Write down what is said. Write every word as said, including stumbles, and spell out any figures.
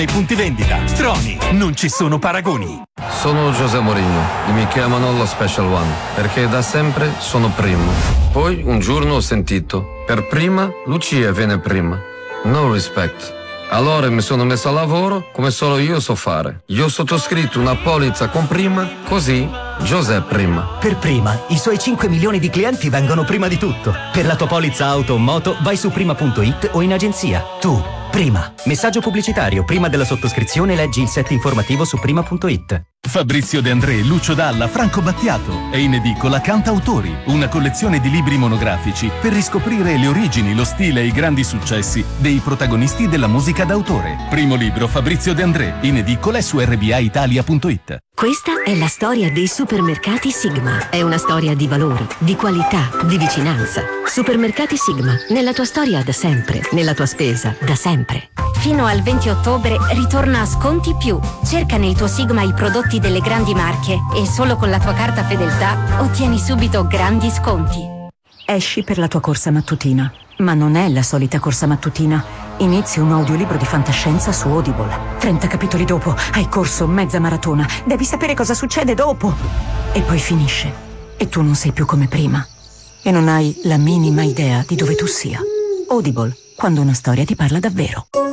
I punti vendita. Troni, non ci sono paragoni. Sono José Mourinho e mi chiamano lo Special One perché da sempre sono primo. Poi un giorno ho sentito, per prima Lucia viene prima. No respect. Allora mi sono messo a lavoro come solo io so fare. Io ho sottoscritto una polizza con prima, così José prima. Per prima, i suoi cinque milioni di clienti vengono prima di tutto. Per la tua polizza auto o moto vai su prima punto it o in agenzia. Tu, prima. Messaggio pubblicitario. Prima della sottoscrizione leggi il set informativo su prima punto it. Fabrizio De André, Lucio Dalla, Franco Battiato. È in edicola Cantautori, una collezione di libri monografici per riscoprire le origini, lo stile e i grandi successi dei protagonisti della musica d'autore. Primo libro Fabrizio De André, in edicola su r b a italia punto it. Questa è la storia dei supermercati Sigma. È una storia di valori, di qualità, di vicinanza. Supermercati Sigma, nella tua storia da sempre, nella tua spesa da sempre. Fino al venti ottobre ritorna a Sconti Più. Cerca nel tuo Sigma i prodotti delle grandi marche e solo con la tua carta fedeltà ottieni subito grandi sconti. Esci per la tua corsa mattutina, ma non è la solita corsa mattutina. Inizi un audiolibro di fantascienza su Audible. trenta capitoli dopo hai corso mezza maratona. Devi sapere cosa succede dopo. E poi finisce. E tu non sei più come prima. E non hai la minima idea di dove tu sia. Audible, quando una storia ti parla davvero.